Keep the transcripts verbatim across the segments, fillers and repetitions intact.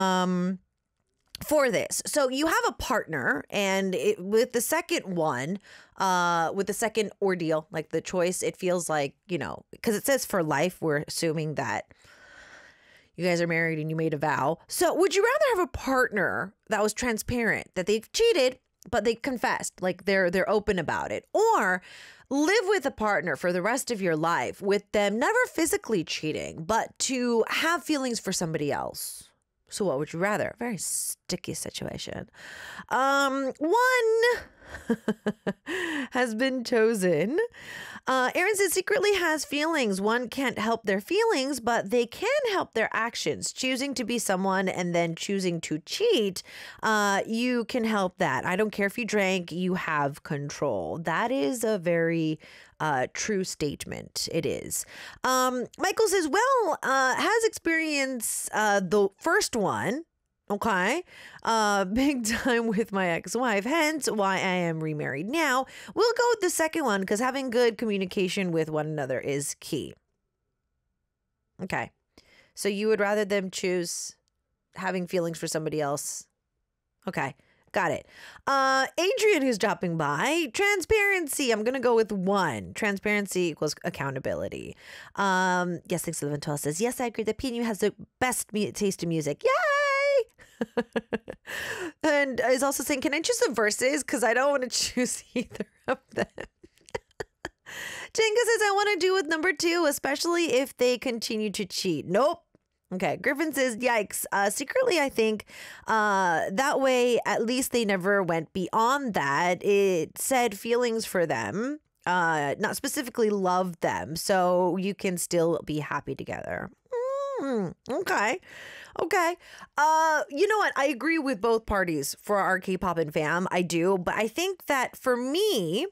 um, for this. So you have a partner, and it, with the second one, uh, with the second ordeal, like the choice, it feels like, you know, because it says for life, we're assuming that you guys are married and you made a vow. So would you rather have a partner that was transparent, that they've cheated, but they confessed, like they're they're open about it, or live with a partner for the rest of your life with them never physically cheating, but to have feelings for somebody else? So what would you rather? Very sticky situation. Um, one has been chosen. Uh, Aaron says secretly has feelings. One can't help their feelings, but they can help their actions. Choosing to be someone and then choosing to cheat, uh, you can help that. I don't care if you drank, you have control. That is a very uh, true statement. It is. Um, Michael says, well, uh, has experience uh, the first one. Okay. Uh, big time with my ex-wife, hence why I am remarried now. We'll go with the second one because having good communication with one another is key. Okay. So you would rather them choose having feelings for somebody else? Okay. Got it. Uh, Adrian, who's dropping by, transparency. I'm going to go with one. Transparency equals accountability. Um, yes, thanks, eleven twelve says, yes, I agree that P and U has the best mu- taste in music. Yay! And is also saying, can I choose the verses? Because I don't want to choose either of them. Jenga says, I want to do with number two, especially if they continue to cheat. Nope. Okay, Griffin says, yikes. Uh, secretly, I think uh, that way, at least they never went beyond that. It said feelings for them, uh, not specifically love them. So you can still be happy together. Mm, okay. Okay. Uh, you know what? I agree with both parties for our K-pop and fam. I do. But I think that for me,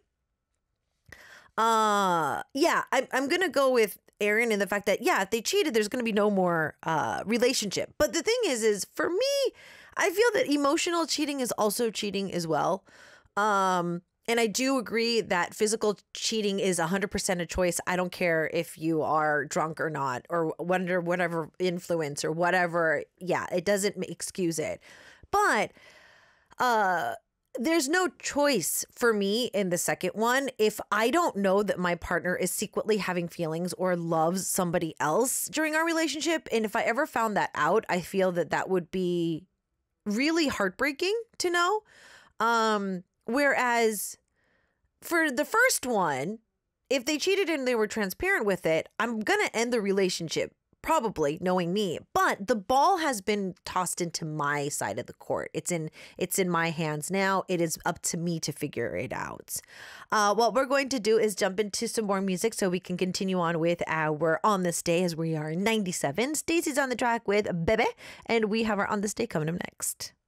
uh, yeah, I'm, I'm going to go with Aaron in the fact that, yeah, if they cheated, there's going to be no more uh, relationship. But the thing is, is for me, I feel that emotional cheating is also cheating as well. Um, and I do agree that physical cheating is one hundred percent a choice. I don't care if you are drunk or not, or under whatever influence or whatever. Yeah, it doesn't excuse it. But uh there's no choice for me in the second one. If I don't know that my partner is secretly having feelings or loves somebody else during our relationship, and if I ever found that out, I feel that that would be really heartbreaking to know. Um, whereas for the first one, if they cheated and they were transparent with it, I'm going to end the relationship. Probably, knowing me, but the ball has been tossed into my side of the court. It's in it's in my hands now. It is up to me to figure it out. Uh, what we're going to do is jump into some more music so we can continue on with our On This Day, as we are in ninety-seven. Stacey's on the track with Bebe, and we have our On This Day coming up next.